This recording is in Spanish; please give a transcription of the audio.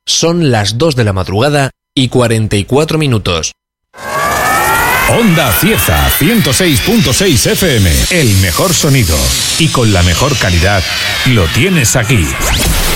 Son las 2 de la madrugada y 44 minutos. Onda Cieza 106.6 FM. El mejor sonido y con la mejor calidad lo tienes aquí.